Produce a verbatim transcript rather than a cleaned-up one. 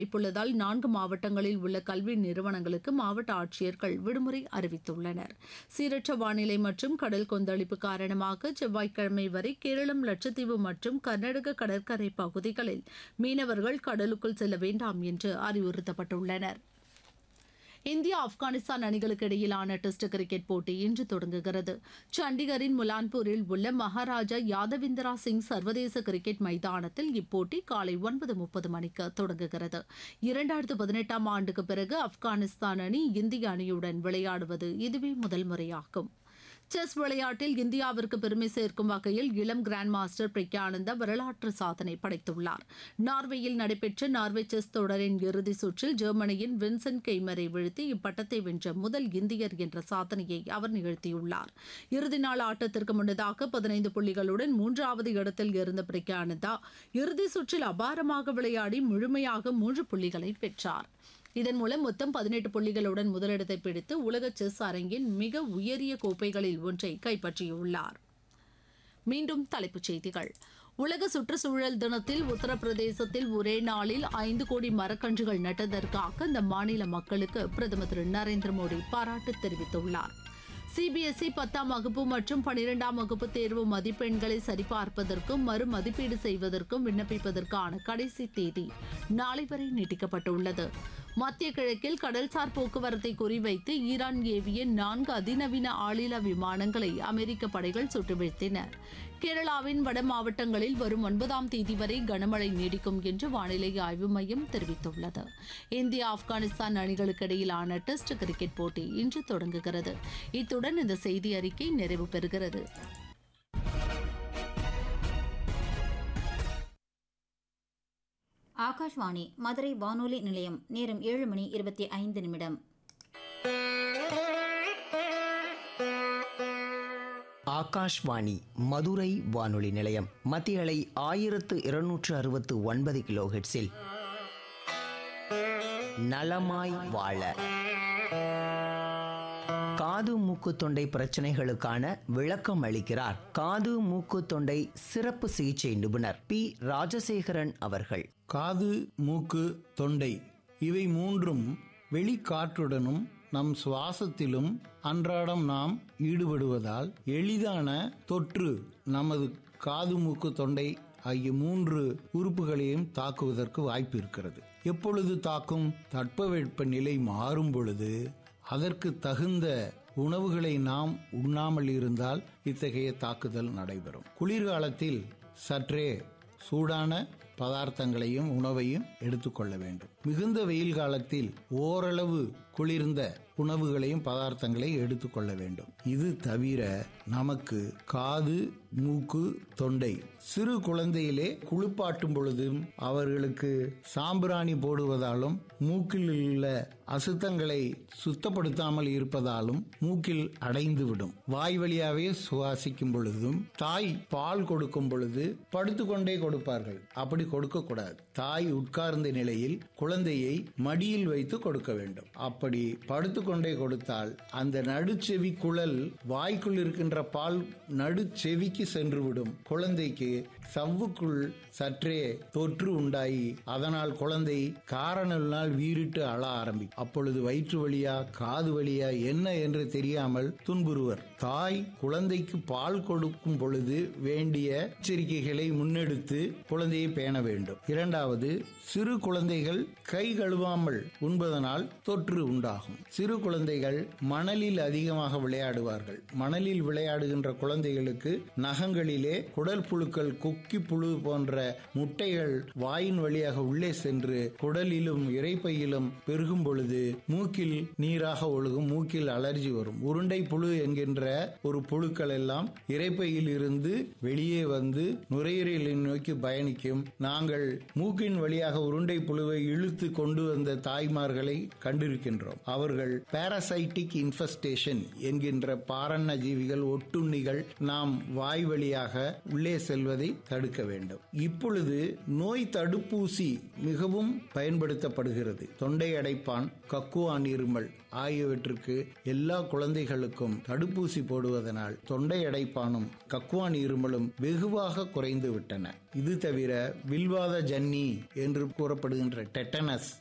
வாய்ப்புள்ளதால் நான்கு மாவட்டங்களில் உள்ள கல்வி நிறுவனங்களுக்கு மாவட்ட ஆட்சியர்கள் விடுமுறை அறிவித்துள்ளனர். சீரற்ற வானிலை மற்றும் கடல் கொந்தளிப்பு காரணமாக செவ்வாய்க்கிழமை வரை கேரளம், லட்சத்தீவு மற்றும் கர்நாடக கடற்கரை பகுதிகளில் மீனவர்கள் கடலுக்குள் செல்ல வேண்டாம் என்று அறிவுறுத்தப்பட்டுள்ளனர். இந்தியா ஆப்கானிஸ்தான் அணிகளுக்கு இடையிலான டெஸ்ட் கிரிக்கெட் போட்டி இன்று தொடங்குகிறது. சண்டிகரின் முலான்பூரில் உள்ள மகாராஜா யாதவிந்திரா சிங் சர்வதேச கிரிக்கெட் மைதானத்தில் இப்போட்டி காலை ஒன்பது முப்பது மணிக்கு தொடங்குகிறது. இரண்டாயிரத்து பதினெட்டாம் ஆண்டுக்கு பிறகு ஆப்கானிஸ்தான் அணி இந்திய அணியுடன் விளையாடுவது இதுவே முதல் முறையாகும். செஸ் விளையாட்டில் இந்தியாவிற்கு பெருமை சேர்க்கும் வகையில் இளம் கிராண்ட் மாஸ்டர் பிரக்யானந்தா வரலாற்று சாதனை படைத்துள்ளார். நார்வேயில் நடைபெற்ற நார்வே செஸ் தொடரின் இறுதி சுற்றில் ஜெர்மனியின் வின்சென்ட் கெய்மரை வீழ்த்தி இப்பட்டத்தை வென்ற முதல் இந்தியர் என்ற சாதனையை அவர் நிகழ்த்தியுள்ளார். இறுதி நாள் ஆட்டத்திற்கு முன்னதாக பதினைந்து புள்ளிகளுடன் மூன்றாவது இடத்தில் இருந்த பிரக்யானந்தா இறுதி சுற்றில் அபாரமாக விளையாடி முழுமையாக மூன்று புள்ளிகளை பெற்றார். இதன் மூலம் மொத்தம் பதினெட்டு புள்ளிகளுடன் முதலிடத்தை பிடித்து உலக செஸ் அரங்கின் மிக உயரிய கோப்பைகளில் ஒன்றை கைப்பற்றியுள்ளார். மீண்டும் தலைப்புச் செய்திகள். உலக சுற்றுச்சூழல் தினத்தில் உத்தரப்பிரதேசத்தில் ஒரே நாளில் ஐந்து கோடி மரக்கன்றுகள் நட்டதற்காக அந்த மாநில மக்களுக்கு பிரதமர் திரு நரேந்திர மோடி பாராட்டு தெரிவித்துள்ளார். சிபிஎஸ்இ பத்தாம் வகுப்பு மற்றும் பனிரெண்டாம் வகுப்பு தேர்வு மதிப்பெண்களை சரிபார்ப்பதற்கும் மறு மதிப்பீடு செய்வதற்கும் விண்ணப்பிப்பதற்கான கடைசி தேதி நாளை வரை நீட்டிக்கப்பட்டுள்ளது. மத்திய கிழக்கில் கடல்சார் போக்குவரத்தை குறிவைத்து ஈரான் ஏவிய நான்கு அதிநவீன ஆளில்லா விமானங்களை அமெரிக்க படைகள் சுட்டு வீழ்த்தின. கேரளாவின் வட மாவட்டங்களில் வரும் ஒன்பதாம் தேதி வரை கனமழை நீடிக்கும் என்று வானிலை ஆய்வு மையம் தெரிவித்துள்ளது. இந்தியா ஆப்கானிஸ்தான் அணிகளுக்கு இடையிலான டெஸ்ட் கிரிக்கெட் போட்டி இன்று தொடங்குகிறது. இத்துடன் இந்த செய்தி அறிக்கை நிறைவு பெறுகிறது. ஆகாஷ்வாணி மதுரை வானொலி நிலையம். நேரம் ஏழு மணி இருபத்தி ஐந்து நிமிடம். ஆகாஷ்வாணி மதுரை வானொலி நிலையம். மத்திய அலை ஆயிரத்து இருநூற்று அறுபத்து ஒன்பது கிலோ ஹெர்ட்ஸில் நலமாய் வாழ காது மூக்கு தொண்டை பிரச்சனைகளுக்கான விளக்கம் அளிக்கிறார் காது மூக்கு தொண்டை சிறப்பு சிகிச்சை நிபுணர் பி ராஜசேகரன் அவர்கள். காது, மூக்கு, தொண்டை இவை மூன்றும் வெளிக்காற்றுடனும் நம் சுவாசத்திலும் அன்றாடம் நாம் ஈடுபடுவதால் எளிதான தொற்று நமது காது, மூக்கு, தொண்டை ஆகிய மூன்று உறுப்புகளையும் தாக்குவதற்கு வாய்ப்பு இருக்கிறது. எப்பொழுது தாக்கும்? தட்பவெப்ப நிலை மாறும் பொழுது அதற்கு தகுந்த உணவுகளை நாம் உண்ணாமல் இருந்தால் இத்தகைய தாக்குதல் நடைபெறும். குளிர்காலத்தில் சற்றே சூடான பதார்த்தங்களையும் உணவையும் எடுத்துக்கொள்ள வேண்டும். மிகுந்த வெயில் காலத்தில் ஓரளவு குளிர்ந்த உணவுகளையும் பதார்த்தங்களையும் எடுத்துக்கொள்ள வேண்டும். இது தவிர நமக்கு காது, மூக்கு, தொண்டை சிறு குழந்தையிலே குளிப்பாட்டும் பொழுதும் அவர்களுக்கு சாம்பிராணி போடுவதாலும் மூக்கில் உள்ள அசுத்தங்களை சுத்தப்படுத்தாமல் இருப்பதாலும் மூக்கில் அடைந்துவிடும். வாய் வழியாவே சுவாசிக்கும் பொழுதும் தாய் பால் கொடுக்கும் பொழுது படுத்துக்கொண்டே கொடுப்பார்கள். அப்படி கொடுக்க கூடாது. தாய் உட்கார்ந்த நிலையில் குழந்தையை மடியில் வைத்து கொடுக்க வேண்டும். அப்படி படுத்துக்கொண்டே கொடுத்தால் அந்த நடுச்செவி குழல் வாய்க்குள் இருக்கின்ற பால் நடுச்செவிக்கு சென்றுவிடும். குழந்தைக்கு சவ்வுக்குள் சற்றே தொற்று உண்டாகி அதனால் குழந்தை காரணத்தினால் வீறிட்டு அழ ஆரம்பிக்கும். அப்பொழுது வயிற்று வலியா காது வலியா என்ன என்று தெரியாமல் துன்புறுவர். தாய் குழந்தைக்கு பால் கொடுக்கும் பொழுது வேண்டிய எச்சரிக்கைகளை முன்னெடுத்து குழந்தையை பேண வேண்டும். இரண்டாவது, சிறு குழந்தைகள் கை கழுவாமல் உண்பதனால் தொற்று உண்டாகும். சிறு குழந்தைகள் மணலில் அதிகமாக விளையாடுவார்கள். மணலில் விளையாடுகின்ற குழந்தைகளுக்கு நகங்களிலே குடல் புழுக்கள், கொக்கி புழு போன்ற முட்டைகள் வாயின் வழியாக உள்ளே சென்று குடலிலும் இரைப்பையிலும் பெருகும் பொழுது மூக்கில் நீராக ஒழுகும். மூக்கில் அலர்ஜி வரும். உருண்டை புழு என்கின்ற ஒரு புழுக்கள் எல்லாம் இரைப்பையில் இருந்து வெளியே வந்து நுரையீரலை நோக்கி பயணிக்கும். நாங்கள் மூக்கின் வழியாக உருண்டை புழுவை இழுத்து கொண்டு வந்த தாய்மார்களை கண்டிருக்கின்றோம். அவர்கள் பாராசைட்டிக் இன்ஃபெஸ்டேஷன் என்கின்ற பாரண்ண ஜீவிகள், ஒட்டுண்ணிகள் நாம் வாய் வழியாக உள்ளே செல்வதை தடுக்க வேண்டும். இப்பொழுது நோய் தடுப்பூசி மிகவும் பயன்படுத்தப்படுகிறது. தொண்டை அடைப்பான், கக்குவான் இருமல் ஆகியவற்றுக்கு எல்லா குழந்தைகளுக்கும் தடுப்பூசி போடுவதனால் தொண்டை அடைப்பானும் கக்குவான் இருமலும் வெகுவாக குறைந்து விட்டன. இது தவிர வில்வாத ஜன்னி என்று கூறப்படுகின்ற டெட்டனஸ் சைனஸ்